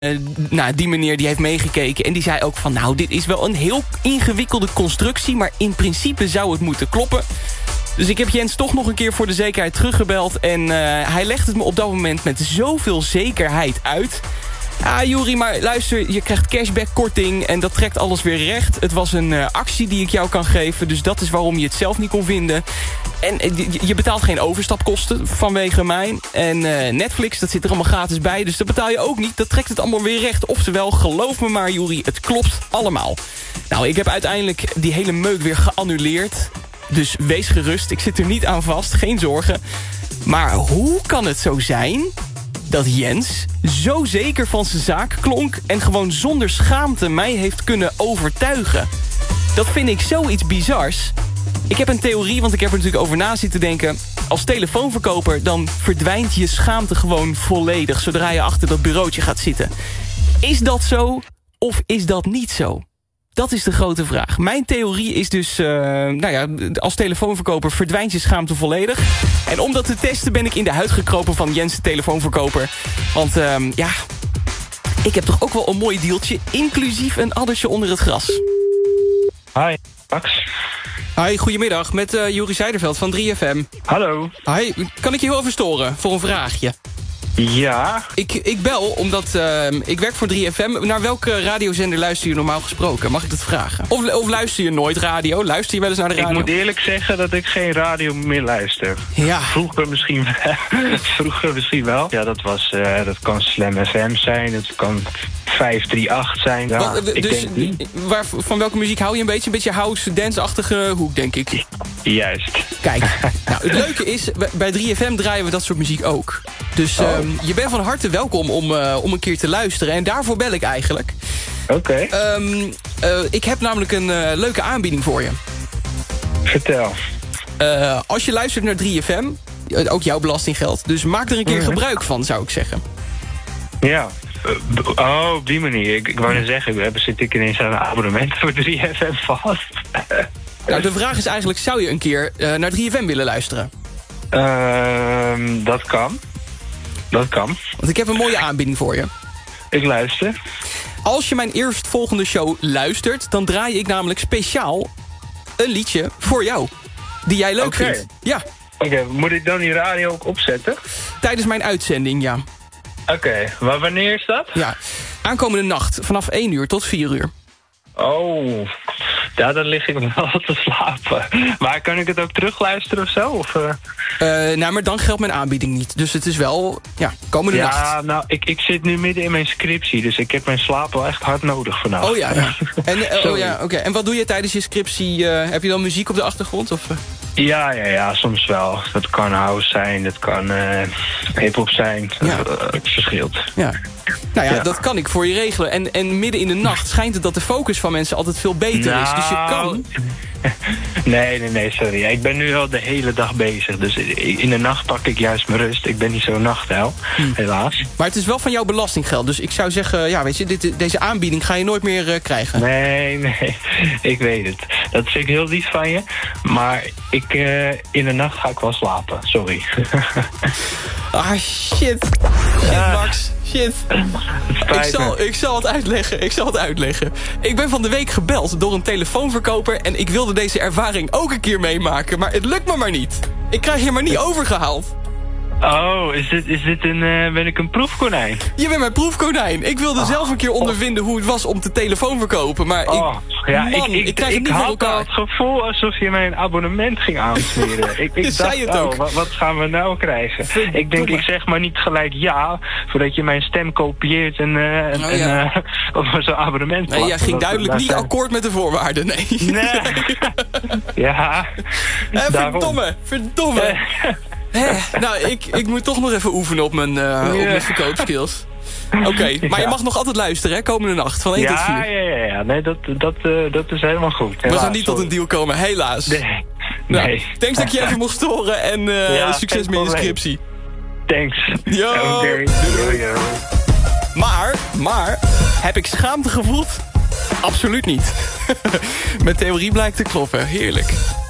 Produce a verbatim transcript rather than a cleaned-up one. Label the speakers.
Speaker 1: Uh, nou, die meneer die heeft meegekeken en die zei ook van... nou, dit is wel een heel ingewikkelde constructie... maar in principe zou het moeten kloppen. Dus ik heb Jens toch nog een keer voor de zekerheid teruggebeld... en uh, hij legt het me op dat moment met zoveel zekerheid uit... Ah, Juri, maar luister, je krijgt cashback-korting... en dat trekt alles weer recht. Het was een uh, actie die ik jou kan geven... dus dat is waarom je het zelf niet kon vinden. En uh, je betaalt geen overstapkosten vanwege mij. En uh, Netflix, dat zit er allemaal gratis bij... dus dat betaal je ook niet. Dat trekt het allemaal weer recht. Oftewel, geloof me maar, Juri, het klopt allemaal. Nou, ik heb uiteindelijk die hele meuk weer geannuleerd. Dus wees gerust, ik zit er niet aan vast, geen zorgen. Maar hoe kan het zo zijn... dat Jens zo zeker van zijn zaak klonk... en gewoon zonder schaamte mij heeft kunnen overtuigen? Dat vind ik zoiets bizars. Ik heb een theorie, want ik heb er natuurlijk over na zitten denken... als telefoonverkoper dan verdwijnt je schaamte gewoon volledig... zodra je achter dat bureautje gaat zitten. Is dat zo of is dat niet zo? Dat is de grote vraag. Mijn theorie is dus, uh, nou ja, als telefoonverkoper verdwijnt je schaamte volledig. En om dat te testen ben ik in de huid gekropen van Jens de telefoonverkoper. Want uh, ja, ik heb toch ook wel een mooi deeltje, inclusief een addertje onder het gras.
Speaker 2: Hi, Max.
Speaker 1: Hi, goedemiddag, met uh, Juri Zijderveld van drie F M.
Speaker 2: Hallo.
Speaker 1: Hi, kan ik je heel even storen voor een vraagje?
Speaker 2: Ja.
Speaker 1: Ik, ik bel omdat uh, ik werk voor drie F M. Naar welke radiozender luister je normaal gesproken? Mag ik dat vragen? Of, of luister je nooit radio? Luister je wel eens naar de radio?
Speaker 2: Ik moet eerlijk zeggen dat ik geen radio meer luister.
Speaker 1: Ja.
Speaker 2: Vroeger misschien wel. Vroeger misschien wel. Ja, dat, was, uh, dat kan Slam F M zijn. Dat kan vijf drie acht zijn. Ja,
Speaker 1: Wat,
Speaker 2: ik
Speaker 1: dus
Speaker 2: denk niet.
Speaker 1: Waar, van welke muziek hou je een beetje? Een beetje house, dance-achtige hoek, denk ik.
Speaker 2: Juist.
Speaker 1: Kijk, nou, het leuke is, bij drie F M draaien we dat soort muziek ook. Dus oh. um, je bent van harte welkom om, uh, om een keer te luisteren. En daarvoor bel ik eigenlijk.
Speaker 2: Oké. Okay.
Speaker 1: Um, uh, ik heb namelijk een uh, leuke aanbieding voor je.
Speaker 2: Vertel.
Speaker 1: Uh, als je luistert naar drie F M, uh, ook jouw belastinggeld. Dus maak er een keer
Speaker 2: mm-hmm.
Speaker 1: gebruik van, zou ik zeggen.
Speaker 2: Ja. Oh, op die manier. Ik, ik wou net zeggen, zit ik ineens aan een abonnement voor drie F M vast.
Speaker 1: Nou, de vraag is eigenlijk, zou je een keer uh, naar drie F M willen luisteren?
Speaker 2: Uh, dat kan. Dat kan.
Speaker 1: Want ik heb een mooie aanbieding voor je.
Speaker 2: Ik luister.
Speaker 1: Als je mijn eerstvolgende show luistert... dan draai ik namelijk speciaal een liedje voor jou. Die jij leuk
Speaker 2: okay.
Speaker 1: vindt. Ja.
Speaker 2: Oké, okay, moet ik dan die radio ook opzetten?
Speaker 1: Tijdens mijn uitzending, ja.
Speaker 2: Oké, okay, maar wanneer is dat?
Speaker 1: Ja, aankomende nacht, vanaf één uur tot vier uur.
Speaker 2: Oh, ja, dan lig ik wel te slapen. Maar kan ik het ook terugluisteren of zo? Of, uh...
Speaker 1: Uh, nou, maar dan geldt mijn aanbieding niet. Dus het is wel, ja, komende
Speaker 2: ja,
Speaker 1: nacht.
Speaker 2: Ja, nou, ik, ik zit nu midden in mijn scriptie. Dus ik heb mijn slaap wel echt hard nodig vanavond.
Speaker 1: Oh ja, ja. En, uh, oh, ja, okay. En wat doe je tijdens je scriptie? Uh, heb je dan muziek op de achtergrond? Of, uh?
Speaker 2: Ja, ja, ja, soms wel. Dat kan house zijn, dat kan uh, hip-hop zijn.
Speaker 1: Ja.
Speaker 2: Uh, het verschilt.
Speaker 1: Ja. Nou ja,
Speaker 2: ja,
Speaker 1: dat kan ik voor je regelen. En, en midden in de nacht schijnt het dat de focus van mensen altijd veel beter
Speaker 2: nou,
Speaker 1: is. Dus je kan...
Speaker 2: Nee, nee, nee, sorry. Ik ben nu al de hele dag bezig. Dus in de nacht pak ik juist mijn rust. Ik ben niet zo'n nachtuil, hm. helaas.
Speaker 1: Maar het is wel van jouw belastinggeld. Dus ik zou zeggen, ja, weet je, dit, deze aanbieding ga je nooit meer uh, krijgen.
Speaker 2: Nee, nee, ik weet het. Dat vind ik heel lief van je. Maar ik, uh, in de nacht ga ik wel slapen. Sorry.
Speaker 1: Ah, shit. Shit, Max. Shit. Ik zal, ik zal het uitleggen. Ik zal het uitleggen. Ik ben van de week gebeld door een telefoonverkoper... en ik wilde deze ervaring ook een keer meemaken... maar het lukt me maar niet. Ik krijg je maar niet overgehaald.
Speaker 2: Oh, is dit, is dit een, uh, ben ik een proefkonijn?
Speaker 1: Je bent mijn proefkonijn. Ik wilde oh, zelf een keer ondervinden hoe het was om te telefoonverkopen. Maar
Speaker 2: oh,
Speaker 1: ik,
Speaker 2: ja,
Speaker 1: man,
Speaker 2: ik, ik,
Speaker 1: ik krijg
Speaker 2: ik,
Speaker 1: het niet
Speaker 2: voor
Speaker 1: voor elkaar.
Speaker 2: Ik had het gevoel alsof je mij een abonnement ging aansmeren. ik ik
Speaker 1: je
Speaker 2: dacht,
Speaker 1: zei het ook.
Speaker 2: Oh, wat, wat gaan we nou krijgen? Verdomme. Ik denk, ik zeg maar niet gelijk ja... voordat je mijn stem kopieert en, uh, en, oh, ja. en uh, op zo'n abonnement plakt.
Speaker 1: Nee, jij ging
Speaker 2: dat,
Speaker 1: duidelijk niet zijn... akkoord met de voorwaarden, nee.
Speaker 2: Nee. ja.
Speaker 1: Eh, verdomme, verdomme. Hè, nou, ik, ik moet toch nog even oefenen op mijn, uh, yeah. op mijn verkoopskills. Oké, okay, maar ja. je mag nog altijd luisteren, hè, komende nacht, van één
Speaker 2: ja,
Speaker 1: tot vier.
Speaker 2: Ja, ja, ja, nee, dat, dat, uh, dat is helemaal goed. Helaas,
Speaker 1: We gaan niet
Speaker 2: sorry.
Speaker 1: tot een deal komen, helaas.
Speaker 2: Nee,
Speaker 1: nou,
Speaker 2: nee.
Speaker 1: Thanks dat je even mocht storen en uh,
Speaker 2: ja,
Speaker 1: succes met je scriptie.
Speaker 2: Thanks.
Speaker 1: Yo.
Speaker 2: Okay.
Speaker 1: Doei. Yo, yo. Maar, maar, heb ik schaamte gevoeld? Absoluut niet. Mijn theorie blijkt te kloppen, heerlijk.